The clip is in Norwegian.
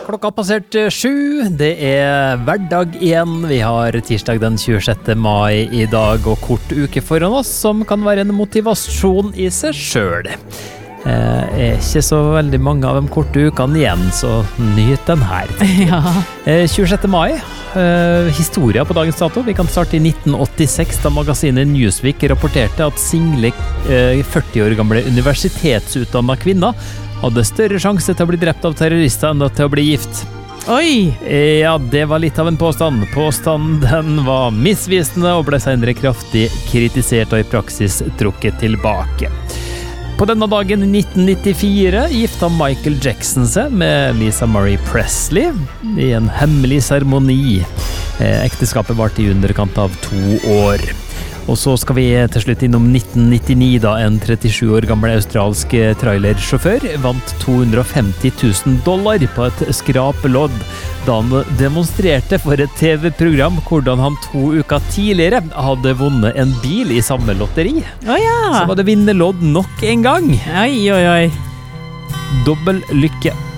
Klokka har passert 7, det hverdag igjen. Vi har tirsdag den 26. mai i dag, og kort uke foran oss, som kan være en motivasjon i seg selv. Ikke så veldig mange av de korte ukene igjen, så nyt den her. Ja. 26. mai, historia på dagens dato. Vi kan starte i 1986, da magasinet Newsweek rapporterte at single 40 år gamle universitetsutdannede kvinner hadde større sjanse til å bli drept av terrorister enn til å bli gift. Oi! Ja, det var litt av en påstand. Påstanden var misvisende og ble senere kraftig kritisert og i praksis trukket tilbake. På denne dagen i 1994 gifta Michael Jackson seg med Lisa Marie Presley i en hemmelig seremoni. Ekteskapet varte i underkant av 2 år. Og så skal vi til slutt innom 1999, da en 37 år gammel australsk trailersjåfør vant $250,000 på et skrapelodd da han demonstrerte for et TV-program hvordan han 2 uker tidligere hadde vunnet en bil i samme lotteri. Ja. Så var det vinnerlodd nok en gang. Oi. Dobbel lykke.